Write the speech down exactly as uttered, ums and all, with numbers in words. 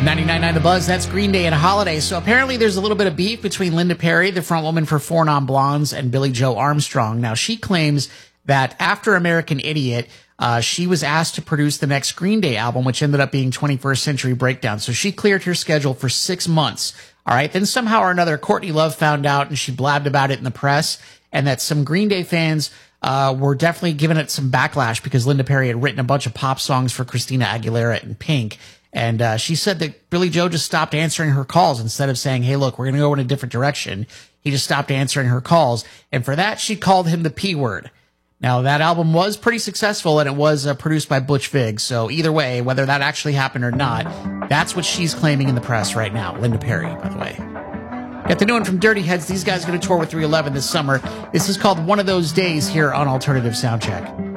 ninety-nine point nine The Buzz, that's Green Day and Holiday. So apparently there's a little bit of beef between Linda Perry, the frontwoman for Four Non Blondes, and Billie Joe Armstrong. Now, she claims that after American Idiot, uh, she was asked to produce the next Green Day album, which ended up being twenty-first Century Breakdown. So she cleared her schedule for six months. All right. Then somehow or another, Courtney Love found out and she blabbed about it in the press, and that some Green Day fans uh, were definitely giving it some backlash because Linda Perry had written a bunch of pop songs for Christina Aguilera and Pink. And uh, she said that Billie Joe just stopped answering her calls instead of saying, hey, look, we're going to go in a different direction. He just stopped answering her calls. And for that, she called him the P word. Now, that album was pretty successful, and it was uh, produced by Butch Vig. So either way, whether that actually happened or not, that's what she's claiming in the press right now. Linda Perry, by the way. Got the new one from Dirty Heads. These guys are going to tour with three eleven this summer. This is called One of Those Days here on Alternative Soundcheck.